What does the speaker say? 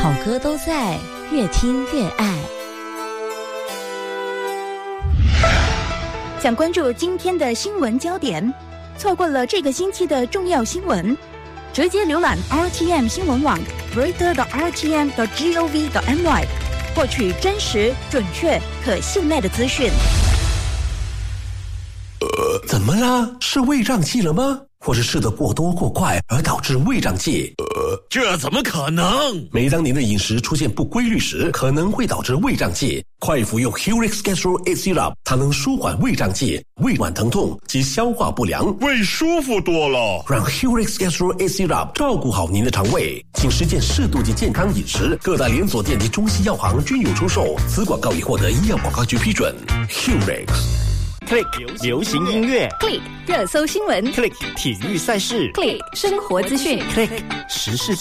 好歌都在，越听越爱。 想关注今天的新闻焦点，错过了这个星期的重要新闻，直接浏览 RTM 新闻网 reader.rtm.gov.my， 获取真实、准确、可信赖的资讯。 怎么了？是胃胀气了吗？或是吃得过多过快而导致胃胀气？ 这怎么可能？ 每当您的饮食出现不规律时，可能会导致胃胀气。快服用 Hurix Gastro A Syrup， 它能舒缓胃胀气、胃脘疼痛及消化不良， 胃舒服多了。 让 Hurix Gastro A Syrup 照顾好您的肠胃。请实践适度及健康饮食，各大连锁店及中西药行均有出售。此广告已获得医药广告局批准。Hurix。Click 流行音乐 Click 热搜新闻 ，Click 体育赛事 ，Click 生活资讯 ，Click 时事